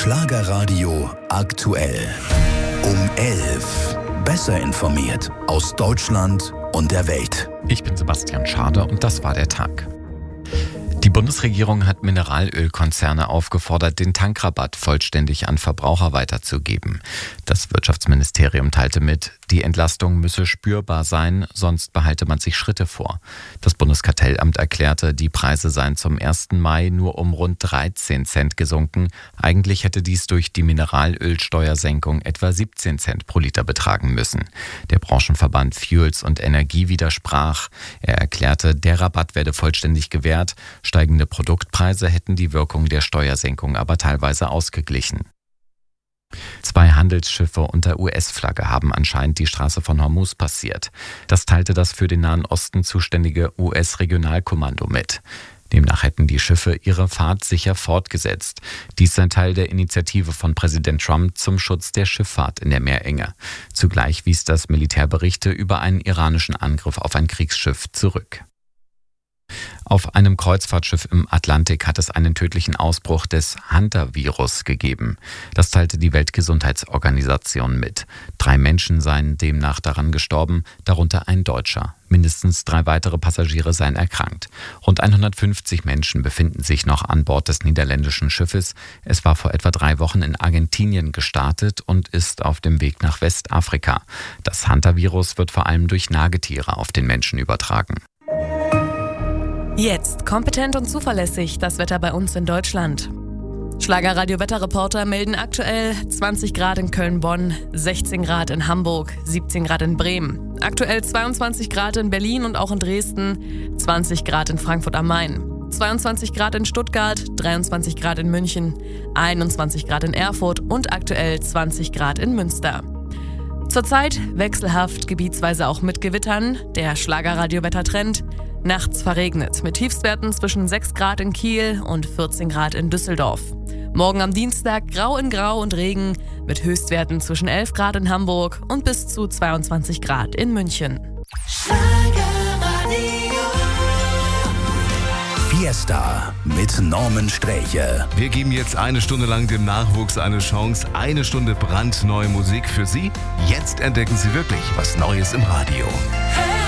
Schlagerradio aktuell. Um 11. Besser informiert aus Deutschland und der Welt. Ich bin Sebastian Schade und das war der Tag. Die Bundesregierung hat Mineralölkonzerne aufgefordert, den Tankrabatt vollständig an Verbraucher weiterzugeben. Das Wirtschaftsministerium teilte mit, die Entlastung müsse spürbar sein, sonst behalte man sich Schritte vor. Das Bundeskartellamt erklärte, die Preise seien zum 1. Mai nur um rund 13 Cent gesunken. Eigentlich hätte dies durch die Mineralölsteuersenkung etwa 17 Cent pro Liter betragen müssen. Der Branchenverband Fuels und Energie widersprach. Er erklärte, der Rabatt werde vollständig gewährt. Steigende Produktpreise hätten die Wirkung der Steuersenkung aber teilweise ausgeglichen. 2 Handelsschiffe unter US-Flagge haben anscheinend die Straße von Hormuz passiert. Das teilte das für den Nahen Osten zuständige US-Regionalkommando mit. Demnach hätten die Schiffe ihre Fahrt sicher fortgesetzt. Dies sei Teil der Initiative von Präsident Trump zum Schutz der Schifffahrt in der Meerenge. Zugleich wies das Militär Berichte über einen iranischen Angriff auf ein Kriegsschiff zurück. Auf einem Kreuzfahrtschiff im Atlantik hat es einen tödlichen Ausbruch des Hantavirus gegeben. Das teilte die Weltgesundheitsorganisation mit. 3 Menschen seien demnach daran gestorben, darunter ein Deutscher. Mindestens 3 weitere Passagiere seien erkrankt. Rund 150 Menschen befinden sich noch an Bord des niederländischen Schiffes. Es war vor etwa 3 Wochen in Argentinien gestartet und ist auf dem Weg nach Westafrika. Das Hantavirus wird vor allem durch Nagetiere auf den Menschen übertragen. Jetzt kompetent und zuverlässig das Wetter bei uns in Deutschland. Schlagerradio-Wetterreporter melden aktuell 20 Grad in Köln-Bonn, 16 Grad in Hamburg, 17 Grad in Bremen. Aktuell 22 Grad in Berlin und auch in Dresden, 20 Grad in Frankfurt am Main. 22 Grad in Stuttgart, 23 Grad in München, 21 Grad in Erfurt und aktuell 20 Grad in Münster. Zurzeit wechselhaft, gebietsweise auch mit Gewittern, der Schlagerradio-Wettertrend. Nachts verregnet mit Tiefstwerten zwischen 6 Grad in Kiel und 14 Grad in Düsseldorf. Morgen am Dienstag grau in Grau und Regen mit Höchstwerten zwischen 11 Grad in Hamburg und bis zu 22 Grad in München. Fiesta mit Norman Sträche. Wir geben jetzt 1 Stunde lang dem Nachwuchs eine Chance. 1 Stunde brandneue Musik für Sie. Jetzt entdecken Sie wirklich was Neues im Radio. Hey.